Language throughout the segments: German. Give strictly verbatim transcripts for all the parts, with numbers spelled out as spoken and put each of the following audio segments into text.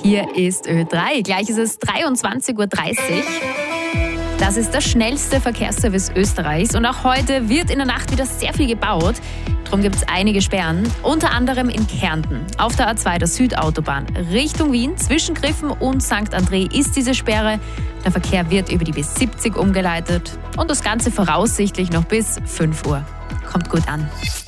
Hier ist Ö drei. Gleich ist es dreiundzwanzig Uhr dreißig. Das ist der schnellste Verkehrsservice Österreichs und auch heute wird in der Nacht wieder sehr viel gebaut. Darum gibt es einige Sperren, unter anderem in Kärnten. Auf der A zwei der Südautobahn Richtung Wien, zwischen Griffen und Sankt André ist diese Sperre. Der Verkehr wird über die B siebzig umgeleitet und das Ganze voraussichtlich noch bis fünf Uhr. Kommt gut an.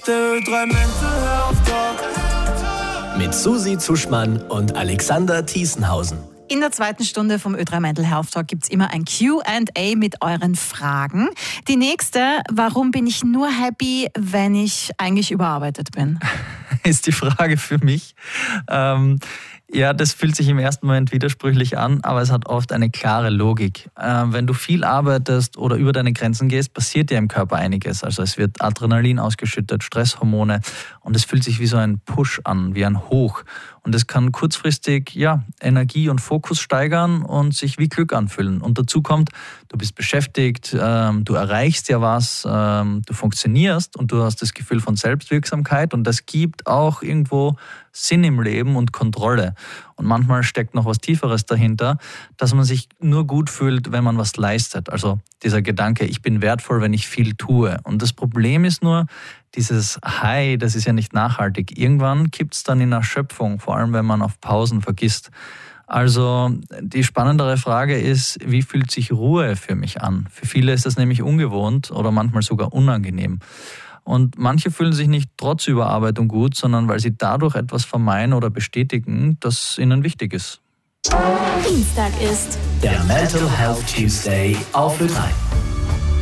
Mit Susi Zuschmann und Alexander Thiesenhausen. In der zweiten Stunde vom Ö drei Mental Health Talk gibt es immer ein Q and A mit euren Fragen. Die nächste, warum bin ich nur happy, wenn ich eigentlich überarbeitet bin? Ist die Frage für mich. Ähm, ja, das fühlt sich im ersten Moment widersprüchlich an, aber es hat oft eine klare Logik. Ähm, wenn du viel arbeitest oder über deine Grenzen gehst, passiert dir im Körper einiges. Also es wird Adrenalin ausgeschüttet, Stresshormone und es fühlt sich wie so ein Push an, wie ein Hoch. Und es kann kurzfristig ja, Energie und Fokus steigern und sich wie Glück anfühlen. Und dazu kommt, du bist beschäftigt, ähm, du erreichst ja was, ähm, du funktionierst und du hast das Gefühl von Selbstwirksamkeit und das gibt auch irgendwo Sinn im Leben und Kontrolle. Und manchmal steckt noch was Tieferes dahinter, dass man sich nur gut fühlt, wenn man was leistet. Also dieser Gedanke, ich bin wertvoll, wenn ich viel tue. Und das Problem ist nur, dieses High, das ist ja nicht nachhaltig. Irgendwann kippt es dann in Erschöpfung, vor allem wenn man auf Pausen vergisst. Also die spannendere Frage ist, wie fühlt sich Ruhe für mich an? Für viele ist das nämlich ungewohnt oder manchmal sogar unangenehm. Und manche fühlen sich nicht trotz Überarbeitung gut, sondern weil sie dadurch etwas vermeiden oder bestätigen, das ihnen wichtig ist. Dienstag ist der Mental Health Tuesday auf Ö drei.